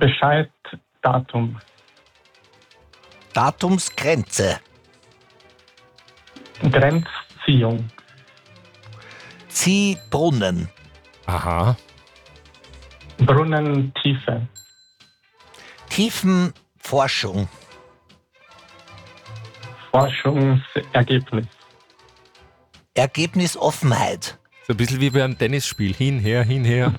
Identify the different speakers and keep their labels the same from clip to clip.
Speaker 1: Bescheid, Datum.
Speaker 2: Datumsgrenze.
Speaker 1: Grenzziehung.
Speaker 2: Ziehbrunnen.
Speaker 3: Aha.
Speaker 1: Brunnentiefe.
Speaker 2: Tiefenforschung.
Speaker 1: Forschungsergebnis.
Speaker 2: Ergebnisoffenheit.
Speaker 3: So ein bisschen wie beim Tennisspiel. Hinher, hinher.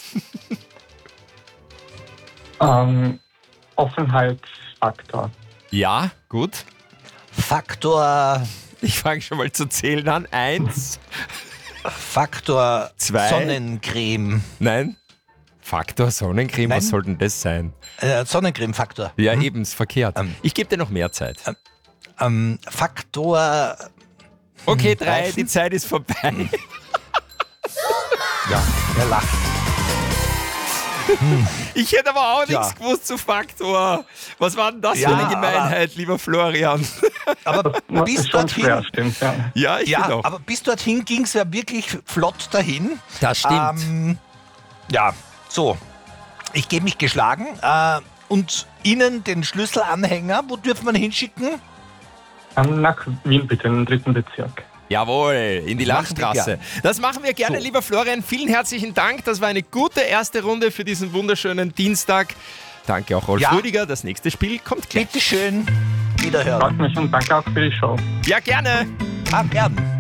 Speaker 1: Offenheitsfaktor.
Speaker 3: Ja, gut.
Speaker 2: Faktor
Speaker 3: Ich fange schon mal zu zählen an. 1. Zwei.
Speaker 2: Sonnencreme.
Speaker 3: Nein. Faktor Sonnencreme,
Speaker 2: Nein.
Speaker 3: was soll denn das sein?
Speaker 2: Sonnencreme-Faktor.
Speaker 3: Ja, eben, ist verkehrt. Ich gebe dir noch mehr Zeit.
Speaker 2: Faktor.
Speaker 3: Okay, 3,
Speaker 2: Reifen?
Speaker 3: die Zeit ist vorbei.
Speaker 2: Ja, er lacht.
Speaker 3: Ich hätte aber auch
Speaker 2: Ja.
Speaker 3: nichts gewusst zu Faktor. Was war denn das
Speaker 2: Ja,
Speaker 3: für eine Gemeinheit, lieber Florian?
Speaker 2: Aber bis
Speaker 1: Ist schon schwer,
Speaker 2: dorthin.
Speaker 1: stimmt, ja.
Speaker 3: Ja, ich
Speaker 2: Ja,
Speaker 3: bin auch.
Speaker 2: aber bis dorthin ging es ja wirklich flott dahin.
Speaker 3: Das stimmt.
Speaker 2: Ja, so. Ich gebe mich geschlagen. Und Ihnen den Schlüsselanhänger, wo dürfen wir ihn hinschicken?
Speaker 1: Nach Wien bitte, in den 3. Bezirk.
Speaker 3: Jawohl, in die
Speaker 2: Das machen wir
Speaker 3: Lachstraße. Das machen wir gerne,
Speaker 2: So.
Speaker 3: lieber Florian. Vielen herzlichen Dank. Das war eine gute erste Runde für diesen wunderschönen Dienstag. Danke auch Rolf
Speaker 2: Ja.
Speaker 3: Rüdiger. Das nächste Spiel kommt gleich.
Speaker 2: Bitteschön. Wiederhören.
Speaker 1: Freut mich und danke auch für die Show.
Speaker 3: Ja, gerne.
Speaker 2: Gern.